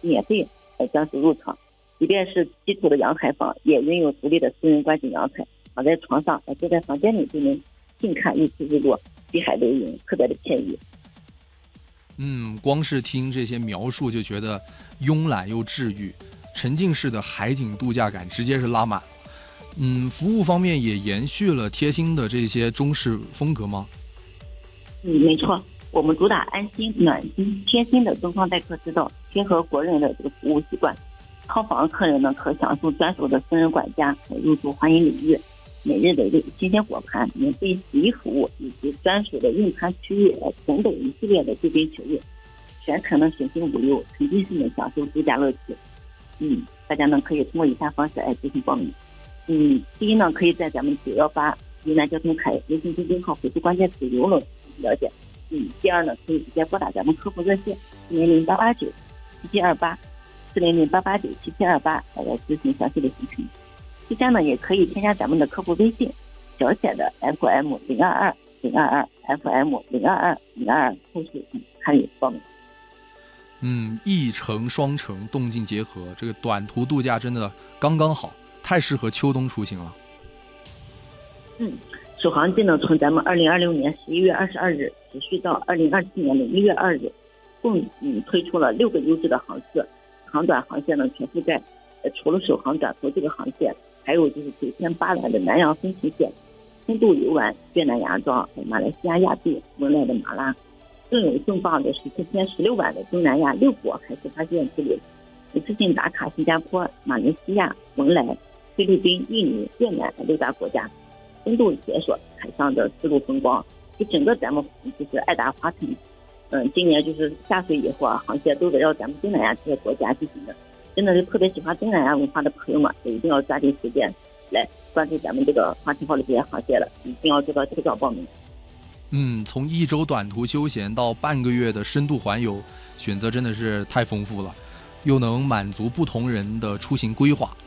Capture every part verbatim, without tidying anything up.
免费呃专属入场。即便是基础的阳台房，也拥有独立的私人观景阳台，躺在床上，呃就在房间里就能近看日出日落，碧海流云，特别的惬意。 嗯，光是听这些描述就觉得慵懒又治愈，沉浸式的海景度假感直接是拉满。嗯，服务方面也延续了贴心的这些中式风格吗？ 嗯，没错，我们主打安心、暖心、贴心的东方待客之道，贴合国人的这个服务习惯。套房客人呢可享受专属的私人管家、入住欢迎礼遇、每日的新鲜果盘、免费洗衣服务以及专属的用餐区域等等一系列的贵宾服务，全程呢省心无忧，沉浸式的享受度假乐趣。嗯，大家呢可以通过以下方式来进行报名。嗯，第一呢，可以在咱们九幺八云南交通台微信公众号回复关键词游轮了解。嗯，第二呢，可以直接拨打咱们客服热线四零零八八九七七二八四零零八八九七七二八来咨询详细的行程。第三呢，也可以添加咱们的客服微信小写的 F M 零二二零二二 F M 零二二零二二后续参与报名。 嗯，一城双城动静结合，这个短途度假真的刚刚好，太适合秋冬出行了。 嗯，首航季呢，从咱们二零二六年十一月二十二日持续到二零二七年的一月二日，共嗯推出了六个优质的航次，长短航线呢全覆盖。呃，除了首航短途这个航线，还有就是九天八晚的南洋风情线，深度游玩越南芽庄、马来西亚亚庇、文莱的马拉，更有重磅的十四天十六晚的东南亚六国海事发现之旅，一次性打卡新加坡、马来西亚、文莱、菲律宾、印尼、越南六大国家，深度解锁海上的丝路风光。就整个咱们就是爱达华城，嗯，今年就是下水以后啊，航线都围绕咱们东南亚这些国家进行的。真的是特别喜欢东南亚文化的朋友们，就一定要抓紧时间来关注咱们这个华晨号的这些航线了，一定要做到提早报名。 嗯，从一周短途休闲到半个月的深度环游，选择真的是太丰富了，又能满足不同人的出行规划。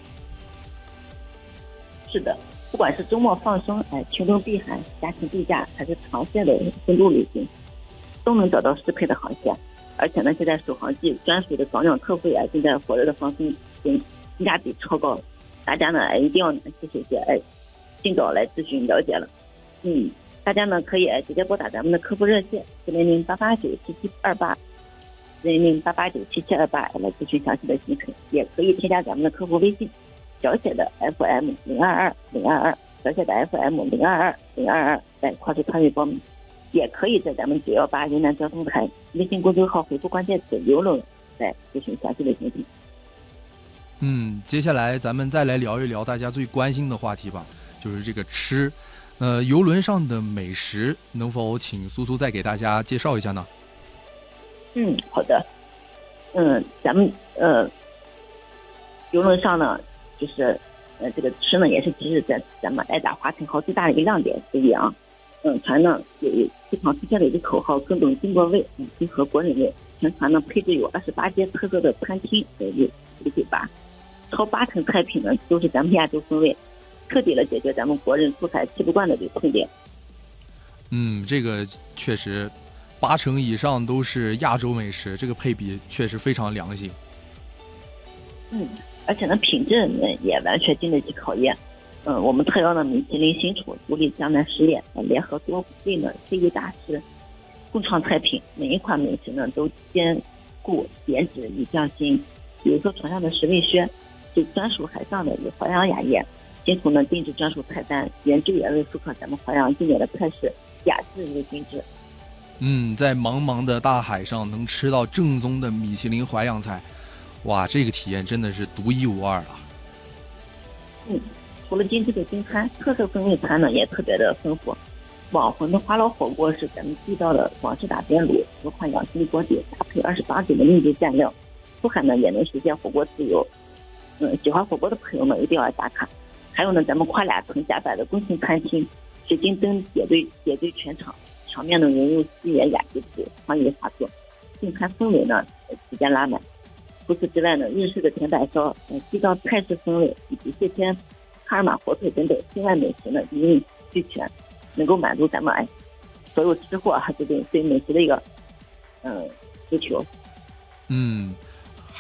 是的，不管是周末放松、哎，秋冬避寒、家庭度假，还是长线的深度旅行，都能找到适配的航线。而且呢，现在首航季专属的早鸟特惠啊，正在火热的放松中，性价比超高，大家呢哎一定要谢谢谢哎，尽早来咨询了解了。嗯，大家呢可以哎直接拨打咱们的客服热线四零零八八九七七二八四零零八八九七七二八来咨询详细的行程，也可以添加咱们的客服微信小写的 F M 零二二零二二小写的 F M 零二二零二二来快速参与报名。也可以在咱们九幺八云南交通台微信公众号回复关键词游轮来咨询详细的行程。 嗯，接下来咱们再来聊一聊大家最关心的话题吧，就是这个吃。呃，游轮上的美食，能否请苏苏再给大家介绍一下呢？ 嗯，好的。嗯，咱们呃游轮上呢，就是呃这个吃呢，也是其实在咱们爱达华晨号最大的一个亮点之一啊。嗯，船呢有非常推荐的一个口号，更懂中国味，嗯，结合国人味。全船呢配置有二十八间特色的餐厅和一个酒吧，超八成菜品呢都是咱们亚洲风味，彻底的解决咱们国人出海吃不惯的这个痛点。 嗯，这个确实，八成以上都是亚洲美食，这个配比确实非常良心。 嗯，而且呢品质呢也完全经得起考验。嗯，我们特邀了米其林新厨、独立江南实验，联合多位呢 C 位大师，共创菜品，每一款美食呢都兼顾颜值与匠心。比如说船上的十味轩，就专属海上的有淮扬雅宴，新厨呢定制专属菜单，原汁原味复刻咱们淮扬经典的菜式，雅致又精致。 嗯，在茫茫的大海上能吃到正宗的米其林淮扬菜，哇，这个体验真的是独一无二了。 嗯。除了精致的中餐，特色风味餐呢也特别的丰富。网红的花捞火锅是咱们地道的广式打边炉，多款养心锅底，搭配二十八种的秘制蘸料，出海呢也能实现火锅自由。嗯，喜欢火锅的朋友们一定要打卡。还有呢，咱们夸俩层甲板的宫廷餐厅，水晶灯点缀点缀全场，场面呢融入西野雅集体创意画作，用餐氛围呢时间拉满。除此之外呢，日式的甜板烧，嗯，地道泰式风味以及蟹天哈尔玛火腿等等境外美食呢一应俱全，能够满足咱们哎所有吃货啊这种对美食的一个嗯需求。 嗯，